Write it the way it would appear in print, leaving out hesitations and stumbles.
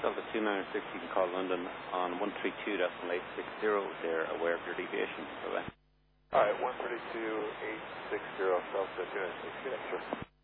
Delta 296, you can call London on 132.860. They're aware of your deviation. Bye-bye. All right, 132.860, Delta 296. Sure.